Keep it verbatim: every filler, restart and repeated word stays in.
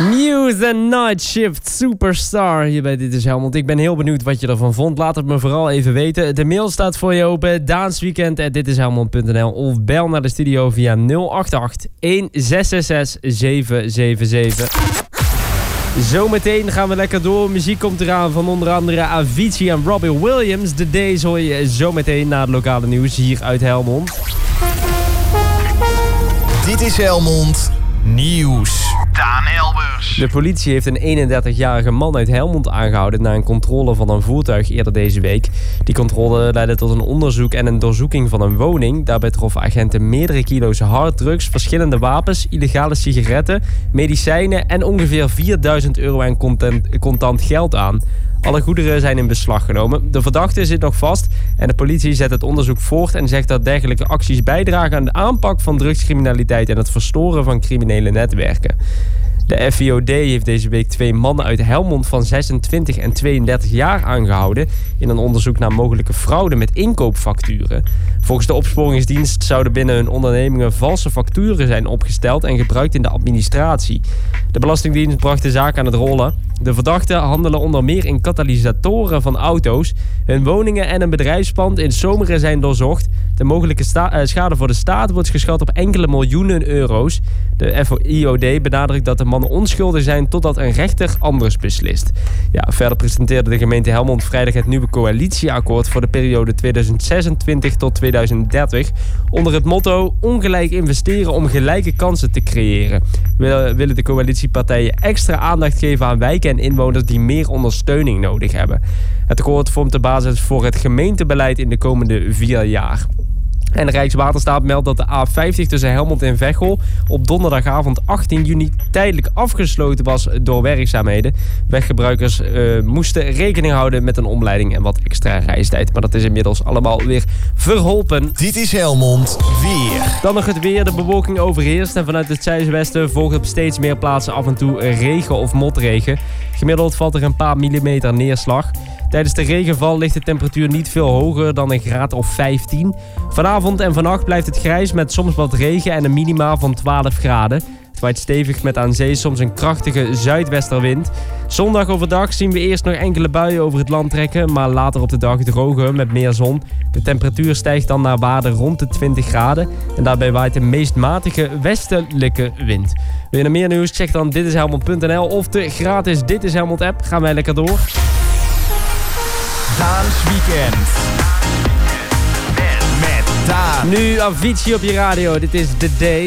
Muse and Night Shift Superstar hier bij Dit is Helmond. Ik ben heel benieuwd wat je ervan vond. Laat het me vooral even weten. De mail staat voor je open. Daansweekend at ditishelmond punt n l of bel naar de studio via nul acht acht, een zes zes zes, zeven zeven zeven. Zometeen gaan we lekker door. Muziek komt eraan van onder andere Avicii en Robbie Williams. De Days hoor je zometeen na het lokale nieuws hier uit Helmond. Dit is Helmond Nieuws. Daan Elbers. De politie heeft een eenendertigjarige man uit Helmond aangehouden na een controle van een voertuig eerder deze week. Die controle leidde tot een onderzoek en een doorzoeking van een woning. Daarbij troffen agenten meerdere kilo's harddrugs, verschillende wapens, illegale sigaretten, medicijnen en ongeveer vierduizend euro aan contant, contant geld aan. Alle goederen zijn in beslag genomen. De verdachte zit nog vast en de politie zet het onderzoek voort en zegt dat dergelijke acties bijdragen aan de aanpak van drugscriminaliteit en het verstoren van criminele netwerken. De F I O D heeft deze week twee mannen uit Helmond van zesentwintig en tweeëndertig jaar aangehouden in een onderzoek naar mogelijke fraude met inkoopfacturen. Volgens de opsporingsdienst zouden binnen hun ondernemingen valse facturen zijn opgesteld en gebruikt in de administratie. De Belastingdienst bracht de zaak aan het rollen. De verdachten handelen onder meer in katalysatoren van auto's. Hun woningen en een bedrijfspand in Zomeren zijn doorzocht. De mogelijke sta- uh, schade voor de staat wordt geschat op enkele miljoenen euro's. De F I O D benadrukt dat de mannen onschuldig zijn totdat een rechter anders beslist. Ja, verder presenteerde de gemeente Helmond vrijdag het nieuwe coalitieakkoord voor de periode tweeduizend zesentwintig tot tweeduizend dertig. Onder het motto ongelijk investeren om gelijke kansen te creëren. We willen de coalitiepartijen extra aandacht geven aan wijken en inwoners die meer ondersteuning nodig hebben. Het akkoord vormt de basis voor het gemeentebeleid in de komende vier jaar. En de Rijkswaterstaat meldt dat de A vijftig tussen Helmond en Veghel op donderdagavond achttien juni tijdelijk afgesloten was door werkzaamheden. Weggebruikers uh, moesten rekening houden met een omleiding en wat extra reistijd. Maar dat is inmiddels allemaal weer verholpen. Dit is Helmond Weer. Dan nog het weer. De bewolking overheerst en vanuit het zuidwesten volgt op steeds meer plaatsen af en toe regen of motregen. Gemiddeld valt er een paar millimeter neerslag. Tijdens de regenval ligt de temperatuur niet veel hoger dan een graad of vijftien. Vanavond en vannacht blijft het grijs met soms wat regen en een minima van twaalf graden. Het waait stevig met aan zee soms een krachtige zuidwesterwind. Zondag overdag zien we eerst nog enkele buien over het land trekken, maar later op de dag droger met meer zon. De temperatuur stijgt dan naar waarde rond de twintig graden en daarbij waait de meest matige westelijke wind. Wil je nog meer nieuws? Check dan ditishelmond punt n l of de gratis Dit is Helmond app. Gaan wij lekker door. Daans Weekend. Met Daan. Nu Avicii op je radio. Dit is The Day.